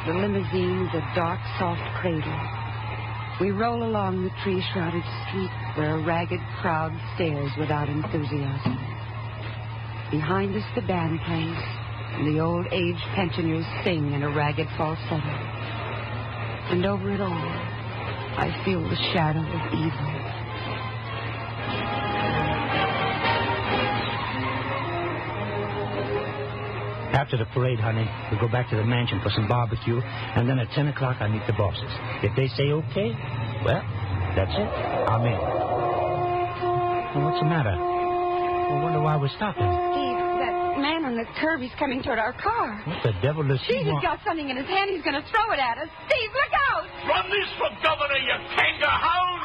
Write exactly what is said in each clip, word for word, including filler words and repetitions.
The limousine is a dark, soft cradle. We roll along the tree-shrouded street where a ragged crowd stares without enthusiasm. Behind us, the band plays, and the old age pensioners sing in a ragged falsetto. And over it all, I feel the shadow of evil. After the parade, honey, we go back to the mansion for some barbecue, and then at ten o'clock I meet the bosses. If they say okay, well, that's it. I'm in. Well, what's the matter? I wonder why we're stopping. Steve, that man on the curb, he's coming toward our car. What the devil does he Steve, want? he's got something in his hand. He's going to throw it at us. Steve, look out! Run this for governor, you kangaroo!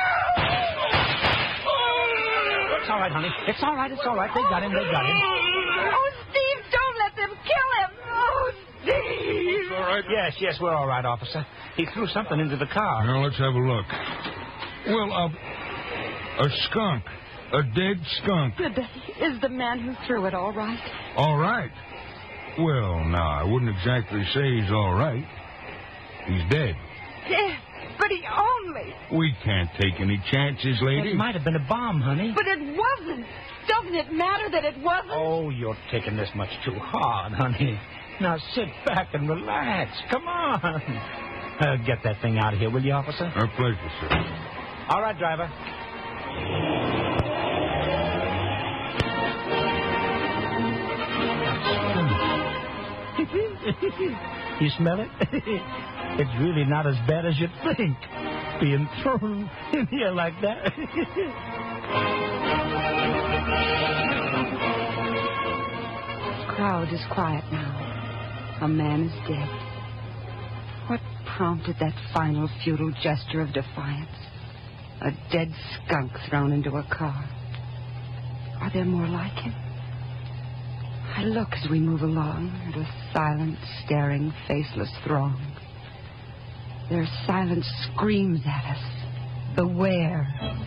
It's all right, honey. It's all right. It's all right. They got him. They got him. Oh, Steve, don't let them kill him. Oh, Steve. All right. Yes, yes, we're all right, officer. He threw something into the car. Now, let's have a look. Well, uh, a skunk. A dead skunk. Is the man who threw it all right? All right. Well, now, I wouldn't exactly say he's all right. He's dead. Yes, but he only... We can't take any chances, lady. It might have been a bomb, honey. But it wasn't. Doesn't it matter that it wasn't? Oh, you're taking this much too hard, honey. Now sit back and relax. Come on. Uh, get that thing out of here, will you, officer? Our pleasure, sir. All right, driver. You smell it? It's really not as bad as you'd think, being thrown in here like that. The crowd is quiet now. A man is dead. What prompted that final futile gesture of defiance? A dead skunk thrown into a car. Are there more like him? I look as we move along at a silent, staring, faceless throng. Their silence screams at us. Beware.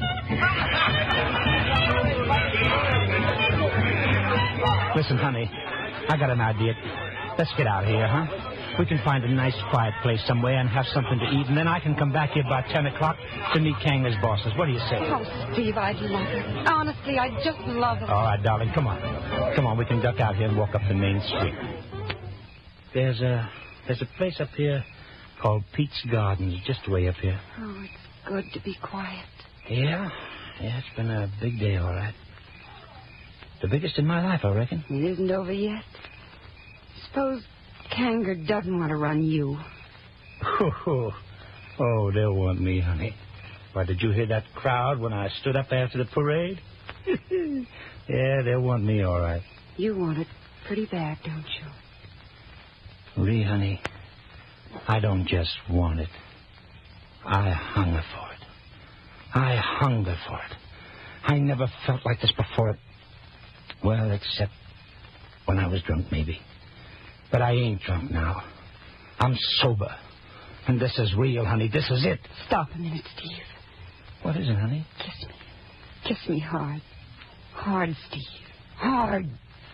Listen, honey, I got an idea. Let's get out of here, huh? We can find a nice, quiet place somewhere and have something to eat, and then I can come back here about ten o'clock to meet Kanger's bosses. What do you say? Oh, Steve, I'd love it. Honestly, I'd just love it. All right, darling, come on. Come on, we can duck out here and walk up the main street. There's a, there's a place up here called Pete's Gardens, just way up here. Oh, it's good to be quiet. Yeah? Yeah, it's been a big day, all right. The biggest in my life, I reckon. It isn't over yet. Suppose Kanger doesn't want to run you. Oh, oh, they'll want me, honey. Why, did you hear that crowd when I stood up after the parade? Yeah, they'll want me, all right. You want it pretty bad, don't you? Ree, honey, I don't just want it. I hunger for it. I hunger for it. I never felt like this before. Well, except when I was drunk, maybe. But I ain't drunk now. I'm sober. And this is real, honey. This is it. Stop a minute, Steve. What is it, honey? Kiss me. Kiss me hard. Hard, Steve. Hard.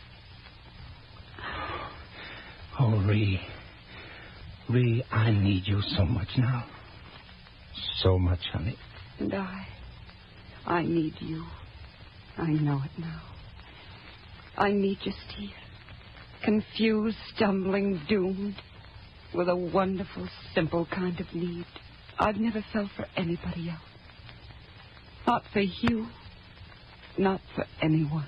Oh, Ree. Ree, I need you so much now. So much, honey. And I... I need you. I know it now. I need you, Steve. Confused, stumbling, doomed. With a wonderful, simple kind of need I've never felt for anybody else. Not for you. Not for anyone.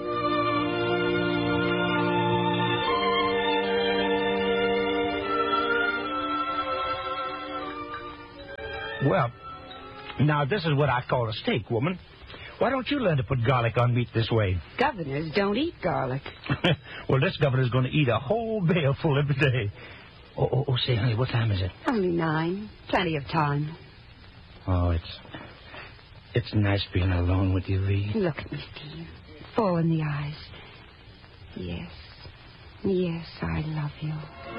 Well, now this is what I call a steak, woman. Why don't you learn to put garlic on meat this way? Governors don't eat garlic. Well, this governor's going to eat a whole bale full every day. Oh, oh, oh, say, honey, what time is it? Only nine. Plenty of time. Oh, it's... It's nice being alone with you, Ree. Look at me, Steve. Full in the eyes. Yes. Yes, I love you.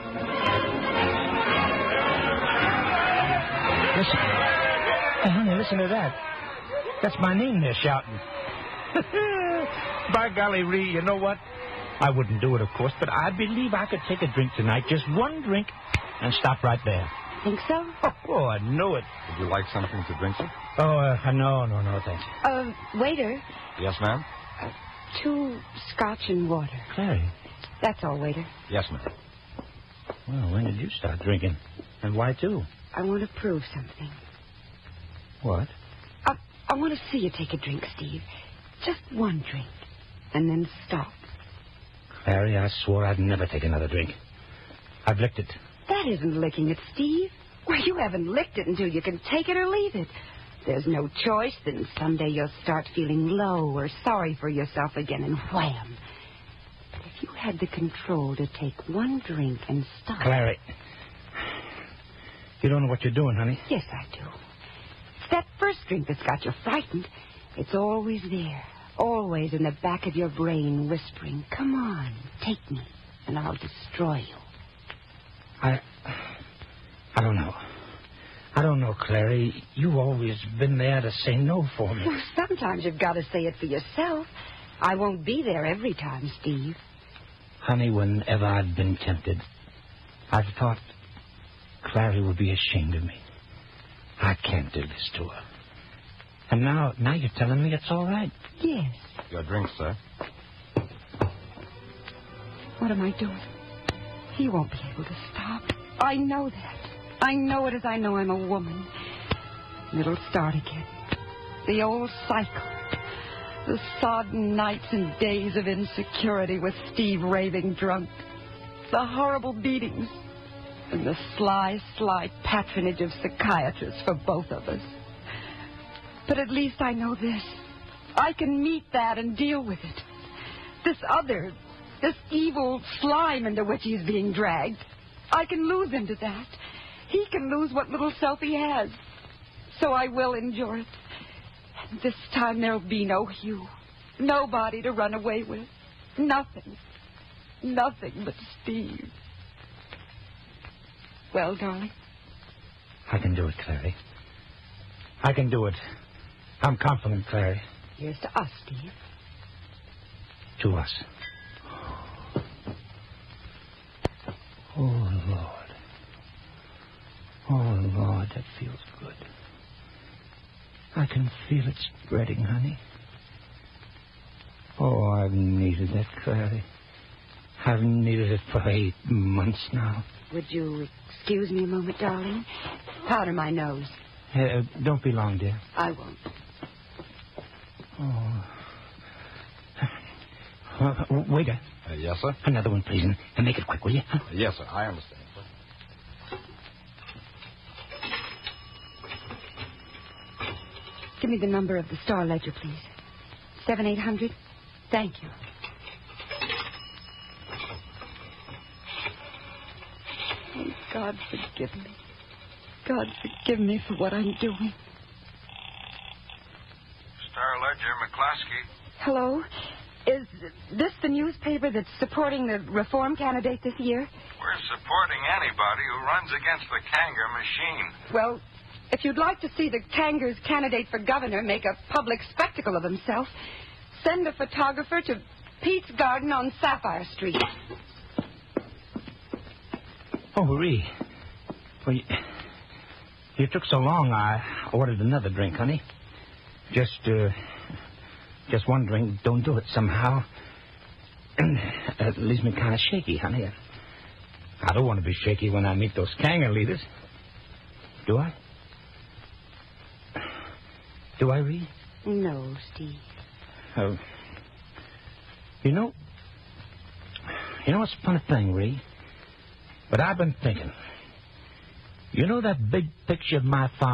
Listen. Hey, honey, listen to that. That's my name they're shouting. By golly, Ree, you know what? I wouldn't do it, of course, but I believe I could take a drink tonight. Just one drink, and stop right there. Think so? Oh, I knew it. Would you like something to drink, sir? Oh, uh, no, no, no, thank you. Uh, waiter, Yes, ma'am? two scotch and water. Clary. That's all, waiter. Yes, ma'am. Well, when did you start drinking? And why, too? I want to prove something. What? I, I want to see you take a drink, Steve. Just one drink. And then stop. Clary, I swore I'd never take another drink. I've licked it. That isn't licking it, Steve. Well, you haven't licked it until you can take it or leave it. There's no choice, then someday you'll start feeling low or sorry for yourself again, and wham. But if you had the control to take one drink and stop... Clary, you don't know what you're doing, honey. Yes, I do. It's that first drink that's got you frightened. It's always there, always in the back of your brain, whispering, come on, take me, and I'll destroy you. I... I don't know. I don't know, Clary. You've always been there to say no for me. Well, sometimes you've got to say it for yourself. I won't be there every time, Steve. Honey, whenever I've been tempted, I've thought Clary would be ashamed of me. I can't do this to her. And now, now you're telling me it's all right. Yes. Your drink, sir. What am I doing? He won't be able to stop. I know that. I know it as I know I'm a woman. And it'll start again. The old cycle. The sodden nights and days of insecurity with Steve raving drunk. The horrible beatings. And the sly, sly patronage of psychiatrists for both of us. But at least I know this. I can meet that and deal with it. This other, this evil slime into which he's being dragged. I can lose him to that. He can lose what little self he has. So I will endure it. And this time there'll be no Hugh. Nobody to run away with. Nothing. Nothing but Steve. Well, darling? I can do it, Clary. I can do it. I'm confident, Clary. Here's to us, Steve. To us. Oh, Lord. Oh, Lord, that feels good. I can feel it spreading, honey. Oh, I've needed that, Clary. I've needed it for eight months now. Would you excuse me a moment, darling? Powder my nose. Uh, don't be long, dear. I won't. Oh. Uh, waiter. Uh, yes, sir? Another one, please, and, and make it quick, will you? Uh, yes, sir. I understand, sir. Give me the number of the Star Ledger, please. Seven eight hundred. Thank you. Oh, God forgive me. God forgive me for what I'm doing. Star Ledger, McCloskey. Hello? Is this the newspaper that's supporting the reform candidate this year? We're supporting anybody who runs against the Kanger machine. Well, if you'd like to see the Kanger's candidate for governor make a public spectacle of himself, send a photographer to Pete's Garden on Sapphire Street. Oh, Marie. Well, you, you took so long, I ordered another drink, honey. Just, uh, just one drink. Don't do it somehow. It leaves me kind of shaky, honey. I don't want to be shaky when I meet those Kanger leaders. Do I? Do I, Ree? No, Steve. Uh, you know, you know, it's a funny thing, Ree. But I've been thinking. You know that big picture of my father?